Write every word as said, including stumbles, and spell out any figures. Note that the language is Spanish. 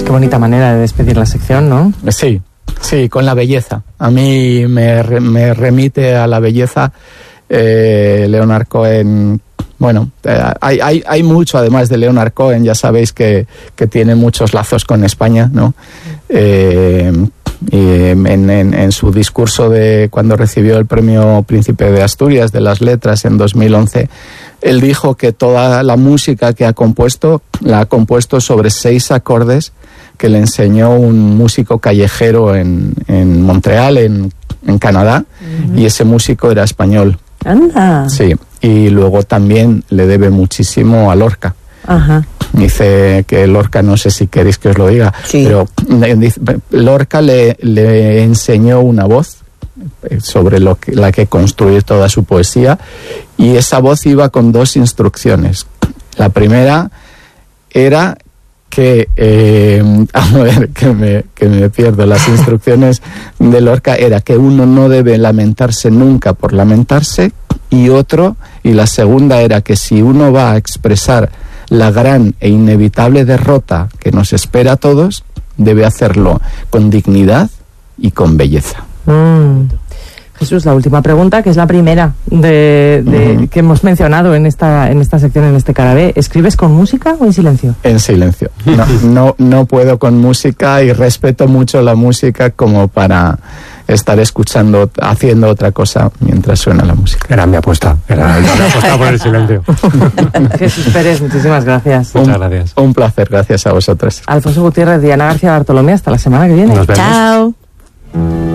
Qué bonita manera de despedir la sección, ¿no? Sí, sí, con la belleza. A mí me, me remite a la belleza eh, Leonard Cohen. Bueno, eh, hay, hay, hay mucho además de Leonard Cohen, ya sabéis que, que tiene muchos lazos con España, ¿no? Eh, y en, en, en su discurso de cuando recibió el premio Príncipe de Asturias de las Letras en dos mil once, él dijo que toda la música que ha compuesto la ha compuesto sobre seis acordes que le enseñó un músico callejero en, en Montreal, en, en Canadá, uh-huh. y ese músico era español. ¡Anda! Sí, y luego también le debe muchísimo a Lorca. Ajá. Dice que Lorca, no sé si queréis que os lo diga, sí. pero Lorca le, le enseñó una voz sobre lo que, la que construir toda su poesía, y esa voz iba con dos instrucciones. La primera era que, eh, a ver, que me, que me pierdo, las instrucciones de Lorca era que uno no debe lamentarse nunca por lamentarse, y otro, y la segunda era que si uno va a expresar la gran e inevitable derrota que nos espera a todos, debe hacerlo con dignidad y con belleza. Mm. Jesús, la última pregunta, que es la primera de, de uh-huh. que hemos mencionado en esta en esta sección, en este Carabé. ¿Escribes con música o en silencio? En silencio. No, no, no puedo con música, y respeto mucho la música como para estar escuchando, haciendo otra cosa mientras suena la música. Era mi apuesta, era mi apuesta por el silencio. Jesús Pérez, muchísimas gracias. Muchas gracias. Un, un placer, gracias a vosotros. Alfonso Gutiérrez, Diana García Bartolomé, hasta la semana que viene. Nos vemos. Chao.